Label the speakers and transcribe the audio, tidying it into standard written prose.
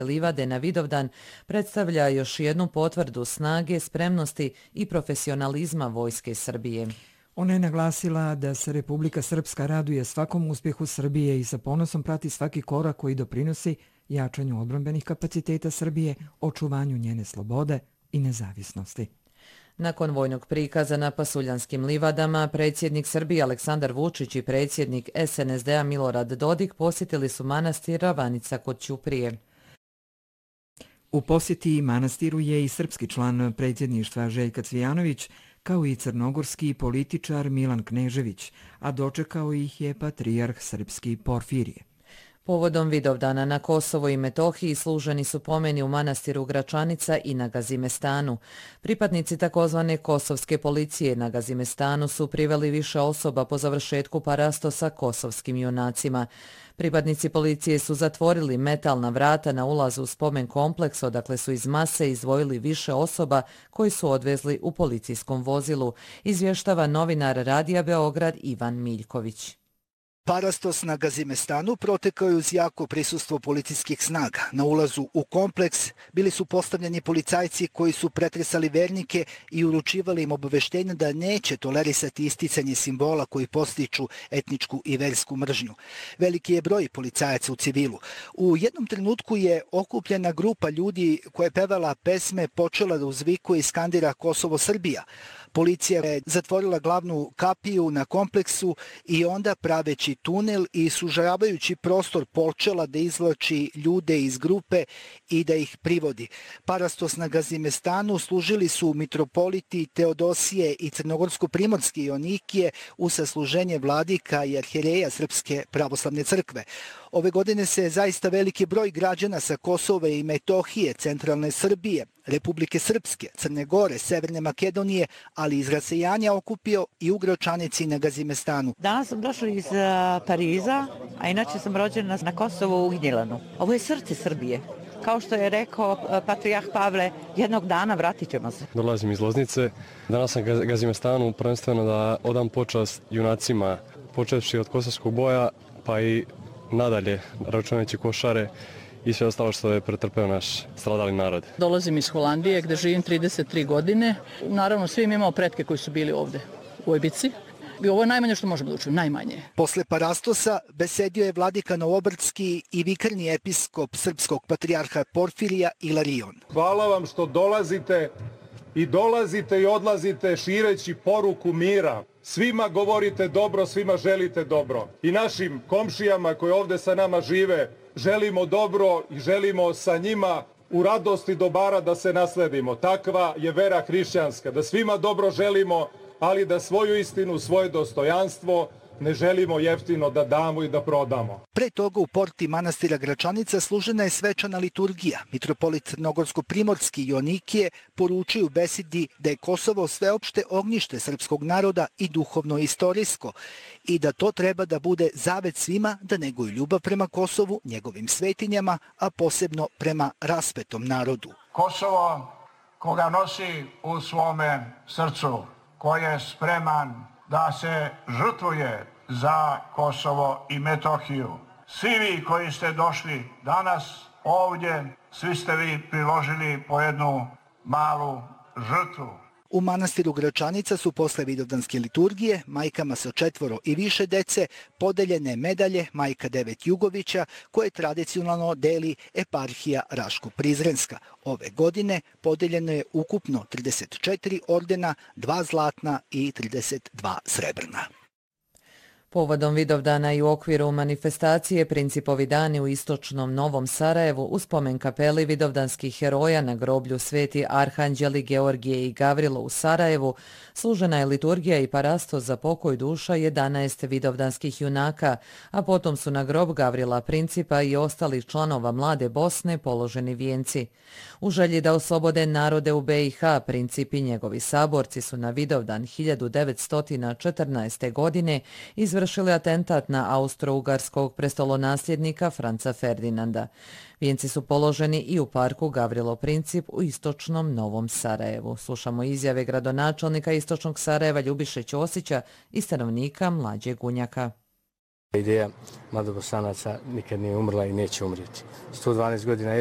Speaker 1: livade na Vidovdan predstavlja još jednu potvrdu snage, spremnosti i profesionalizma Vojske Srbije.
Speaker 2: Ona je naglasila da se Republika Srpska raduje svakom uspjehu Srbije i sa ponosom prati svaki korak koji doprinosi jačanju odbrambenih kapaciteta Srbije, očuvanju njene slobode i nezavisnosti.
Speaker 1: Nakon vojnog prikaza na Pasuljanskim livadama, predsjednik Srbije Aleksandar Vučić i predsjednik SNSD-a Milorad Dodik posjetili su manastir Ravanica kod Ćuprije.
Speaker 2: U posjeti manastiru je i srpski član predsjedništva Željka Cvijanović, kao i crnogorski političar Milan Knežević, a dočekao ih je patrijarh srpski Porfirije.
Speaker 1: Povodom Vidovdana na Kosovo i Metohiji služeni su pomeni u manastiru Gračanica i na Gazimestanu. Pripadnici takozvane kosovske policije na Gazimestanu su priveli više osoba po završetku parasto sa kosovskim junacima. Pripadnici policije su zatvorili metalna vrata na ulazu u spomen kompleks, odakle su iz mase izdvojili više osoba koji su odvezli u policijskom vozilu, izvještava novinar Radija Beograd Ivan Miljković.
Speaker 3: Parastos na Gazimestanu protekao je uz jako prisustvo policijskih snaga. Na ulazu u kompleks bili su postavljeni policajci koji su pretresali vernike i uručivali im obaveštenja da neće tolerisati isticanje simbola koji podstiču etničku i versku mržnju. Veliki je broj policajaca u civilu. U jednom trenutku je okupljena grupa ljudi koja je pevala pesme počela da uzvikuje i skandira Kosovo Srbija. Policija je zatvorila glavnu kapiju na kompleksu i onda praveći tunel i sužavajući prostor počela da izvlači ljude iz grupe i da ih privodi. Parastos na Gazimestanu služili su mitropoliti Teodosije i Crnogorsko-Primorske Joanikije u sasluženje vladika i arhijereja Srpske pravoslavne crkve. Ove godine se zaista veliki broj građana sa Kosova i Metohije, centralne Srbije, Republike Srpske, Crne Gore, Severne Makedonije, ali iz rasejanja okupio i u Gračanici na Gazimestanu.
Speaker 4: Danas sam došla iz Pariza, a inače sam rođena na Kosovu u Gnjilanu. Ovo je srce Srbije. Kao što je rekao patrijarh Pavle, jednog dana vratit ćemo se.
Speaker 5: Dolazim iz Loznice. Danas sam na Gazimestanu prvenstveno da odam počast junacima, počevši od kosovskog boja, pa i nadalje, računajući Košare i sve ostalo što je pretrpeo naš stradali narod.
Speaker 6: Dolazim iz Holandije gdje živim 33 godine. Naravno, svi imamo pretke koji su bili ovdje u Ojbici. I ovo je najmanje što možemo da učimo, najmanje.
Speaker 3: Posle Parastosa besedio je vladika Novobrdski i vikarni episkop srpskog patrijarha Porfirija Ilarion.
Speaker 7: Hvala vam što dolazite i odlazite šireći poruku mira. Svima govorite dobro, svima želite dobro. I našim komšijama koji ovdje sa nama žive želimo dobro i želimo sa njima u radosti dobara da se nasledimo. Takva je vera hrišćanska, da svima dobro želimo, ali da svoju istinu, svoje dostojanstvo ne želimo jeftino da damo i da prodamo.
Speaker 3: Pre toga u porti manastira Gračanica služena je svečana liturgija. Mitropolit Crnogorsko-Primorski Joanikije poručuju u besedi da je Kosovo sveopšte ognjište srpskog naroda i duhovno i istorijsko i da to treba da bude zavet svima da neguju ljubav prema Kosovu, njegovim svetinjama, a posebno prema raspetom narodu.
Speaker 8: Kosovo koga nosi u svome srcu, koji je spreman da se žrtvuje za Kosovo i Metohiju. Svi vi koji ste došli danas ovdje, svi ste vi priložili po jednu malu žrtvu.
Speaker 3: U manastiru Gračanica su posle vidovdanske liturgije majkama sa 4 i više dece podeljene medalje Majka 9 Jugovića koje tradicionalno deli eparhija Raško-Prizrenska. Ove godine podeljeno je ukupno 34 ordena, 2 zlatna i 32 srebrna.
Speaker 1: Povodom Vidovdana i u okviru manifestacije Principovi dani u istočnom Novom Sarajevu u spomen kapeli vidovdanskih heroja na groblju Sveti Arhanđeli Georgije i Gavrilo u Sarajevu služena je liturgija i parastos za pokoj duša 11 vidovdanskih junaka, a potom su na grob Gavrila Principa i ostalih članova Mlade Bosne položeni vijenci. U želji da oslobode narode u BiH, Princip i njegovi saborci su na Vidovdan 1914. godine izvršili atentat na austro-ugarskog prestolonasljednika Franca Ferdinanda. Vijenci su položeni i u parku Gavrilo Princip u istočnom Novom Sarajevu. Slušamo izjave gradonačelnika istočnog Sarajeva Ljubiše Ćosića i stanovnika Mlađe Gunjaka.
Speaker 9: Ideja mladobosanaca nikad nije umrla i neće umrijeti. 112 godina